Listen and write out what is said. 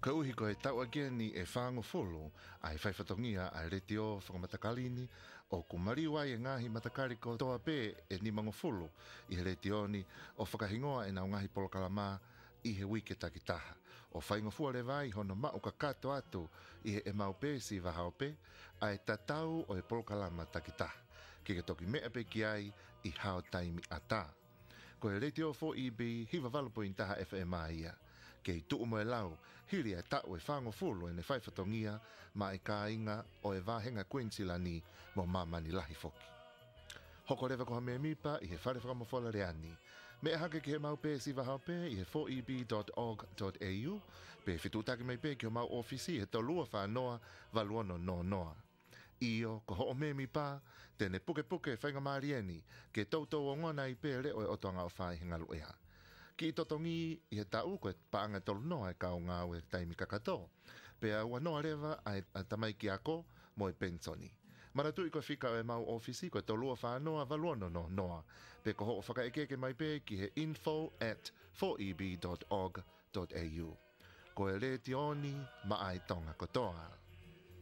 Ka uhi ko e tau agia ni e whaango folo ai whaifatongia ai retio whakamatakalini o kumari wai e ngahi matakari ko toa pē e ni mango folo i he retio ni o whakahingoa e nau ngahi polokalama i he wike takitaha. O whaingo fua le vai hono mau ka kato atu i he e mau pē si wahao pē ai tatau o e polokalama takitaha. Ki ke toki mea pē ki ai i hao taimi ata. Ko e retio 4EB hiwa valapo intaha FMA ia. Kei tuu mo e lau, hiri e tau e whango fulu e ne whaifatongia ma e ka inga o e wahenga Queensland mo mamani lahi foki. Hoko rewa koha mea mipa i he whare whakamofola reani. Me e hake ki he mau pē si wahao pē i he 4eb.org.au pe whitutaki mai pē ki o mau ofisi he tolua whanoa waluono no noa. Io, ko ho me mi pa, tene puke puke whainga marieni, ke tautou o ngona i pē reo e otoanga o whai hinga luea. Ki totongi i he tau koe paanga tolu noa e kao ngā ue taimi kakato. Pea ua noa rewa ai tamai ki ako mo e pensoni. Maratu i koe whika e mau ofisi koe tolua whanoa valuono no noa. Pe ko ho whakaekeke mai pē ki he info@4eb.org.au. Ko e re tioni ma ai tonga kotoa.